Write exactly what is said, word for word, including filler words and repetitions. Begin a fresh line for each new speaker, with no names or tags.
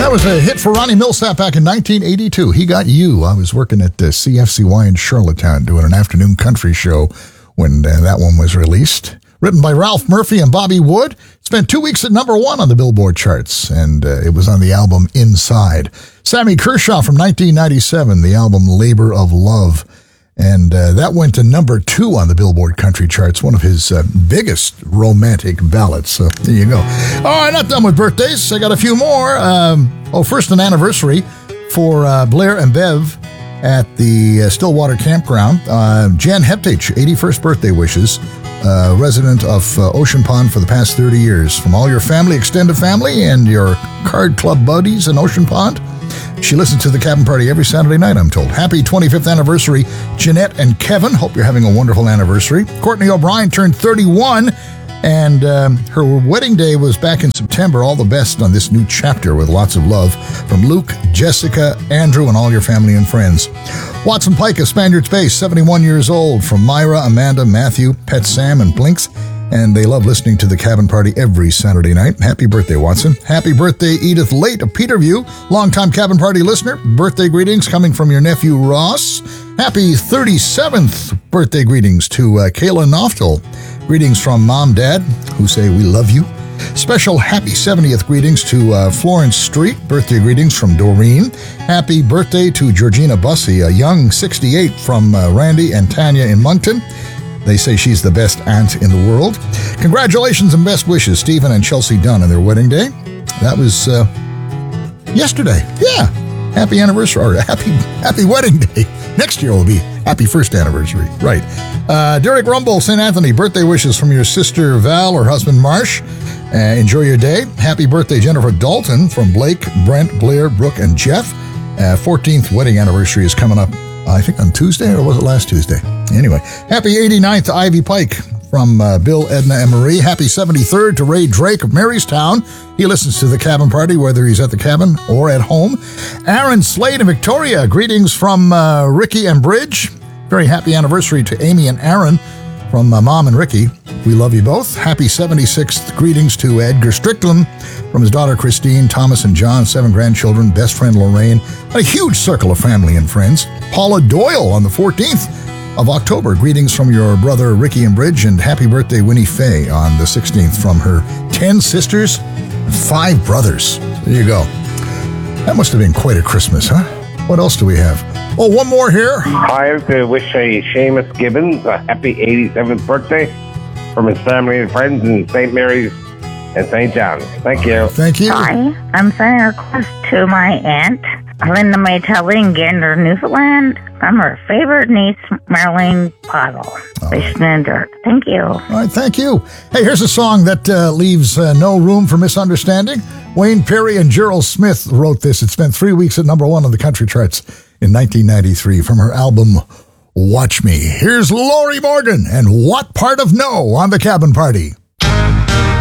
That was a hit for Ronnie Millsap back in nineteen eighty-two. He Got You. I was working at the C F C Y in Charlottetown doing an afternoon country show when uh, that one was released. Written by Ralph Murphy and Bobby Wood. Spent two weeks at number one on the Billboard charts, and uh, it was on the album Inside. Sammy Kershaw from nineteen ninety-seven, the album Labor of Love. And uh, that went to number two on the Billboard country charts, one of his uh, biggest romantic ballads. So there you go. All right, not done with birthdays. I got a few more. Um, oh, first an anniversary for uh, Blair and Bev at the uh, Stillwater Campground. Uh, Jan Heptich, eighty-first birthday wishes. Uh, resident of uh, Ocean Pond for the past thirty years. From all your family, extended family, and your card club buddies in Ocean Pond. She listens to the Cabin Party every Saturday night, I'm told. Happy twenty-fifth anniversary, Jeanette and Kevin. Hope you're having a wonderful anniversary. Courtney O'Brien turned thirty-one, and um, her wedding day was back in September. All the best on this new chapter with lots of love from Luke, Jessica, Andrew, and all your family and friends. Watson Pike of Spaniards Bay, seventy-one years old, from Myra, Amanda, Matthew, Pet Sam, and Blinks. And they love listening to the Cabin Party every Saturday night. Happy birthday, Watson. Happy birthday, Edith Late of Peterview, longtime Cabin Party listener. Birthday greetings coming from your nephew, Ross. Happy thirty-seventh birthday greetings to uh, Kayla Noftel. Greetings from Mom, Dad, who say we love you. Special happy seventieth greetings to uh, Florence Street. Birthday greetings from Doreen. Happy birthday to Georgina Bussey, a young sixty-eight from uh, Randy and Tanya in Moncton. They say she's the best aunt in the world. Congratulations and best wishes, Stephen and Chelsea Dunn, on their wedding day. That was uh, yesterday. Yeah. Happy anniversary, or happy happy wedding day. Next year will be happy first anniversary. Right. Uh, Derek Rumble, Saint Anthony, birthday wishes from your sister Val or husband Marsh. Uh, enjoy your day. Happy birthday, Jennifer Dalton, from Blake, Brent, Blair, Brooke, and Jeff. Uh, fourteenth wedding anniversary is coming up, I think on Tuesday, or was it last Tuesday? Anyway, happy eighty-ninth to Ivy Pike from uh, Bill, Edna, and Marie. Happy seventy-third to Ray Drake of Marystown. He listens to the Cabin Party, whether he's at the cabin or at home. Aaron Slade and Victoria, greetings from uh, Ricky and Bridge. Very happy anniversary to Amy and Aaron from uh, Mom and Ricky. We love you both. Happy seventy-sixth greetings to Edgar Strickland from his daughter Christine, Thomas and John, seven grandchildren, best friend Lorraine, and a huge circle of family and friends. Paula Doyle on the fourteenth of October. Greetings from your brother Ricky and Bridge, and happy birthday Winnie Faye on the sixteenth from her ten sisters and five brothers. There you go. That must have been quite a Christmas, huh? What else do we have? Oh, one more here.
I have to wish a Seamus Gibbons a happy eighty-seventh birthday from his family and friends in Saint Mary's and Saint John's. Thank you.
Uh, thank you.
Hi, I'm sending a request to my aunt, Linda Maytelli in Gander, Newfoundland, from her favorite niece, Marlene Pottle.
Oh.
Fishing in dirt. Thank you.
All right, thank you. Hey, here's a song that uh, leaves uh, no room for misunderstanding. Wayne Perry and Gerald Smith wrote this. It spent three weeks at number one on the country charts in nineteen ninety-three from her album Watch Me. Here's Lori Morgan and What Part of No on the Cabin Party.